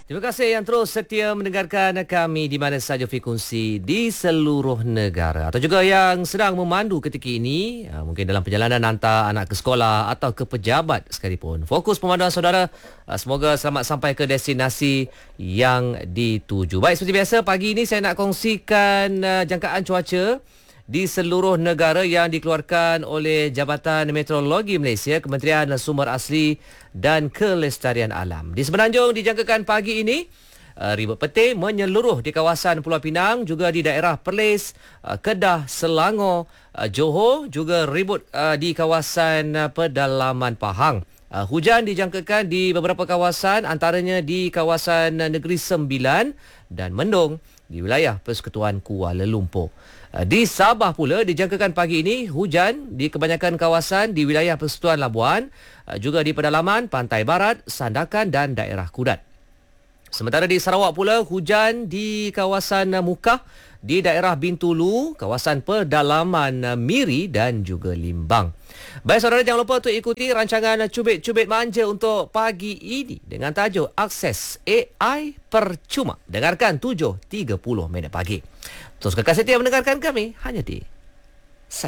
Terima kasih yang terus setia mendengarkan kami di mana sahaja frekuensi di seluruh negara atau juga yang sedang memandu ketika ini, mungkin dalam perjalanan hantar anak ke sekolah atau ke pejabat sekalipun. Fokus pemanduan saudara, semoga selamat sampai ke destinasi yang dituju. Baik, seperti biasa pagi ini saya nak kongsikan jangkaan cuaca di seluruh negara yang dikeluarkan oleh Jabatan Meteorologi Malaysia, Kementerian Sumber Asli dan Kelestarian Alam. Di Semenanjung dijangkakan pagi ini ribut petir menyeluruh di kawasan Pulau Pinang, juga di daerah Perlis, Kedah, Selangor, Johor, juga ribut di kawasan pedalaman Pahang. Hujan dijangkakan di beberapa kawasan, antaranya di kawasan Negeri Sembilan dan mendung di wilayah Persekutuan Kuala Lumpur. Di Sabah pula dijangkakan pagi ini hujan di kebanyakan kawasan di wilayah Persekutuan Labuan, juga di pedalaman Pantai Barat, Sandakan dan daerah Kudat. Sementara di Sarawak pula hujan di kawasan Mukah, di daerah Bintulu, kawasan pedalaman Miri dan juga Limbang. Baik saudara, jangan lupa untuk ikuti rancangan Cubit-Cubit Manja untuk pagi ini dengan tajuk Akses AI Percuma. Dengarkan 7.30 minit pagi. Terus kekal setia mendengarkan kami hanya di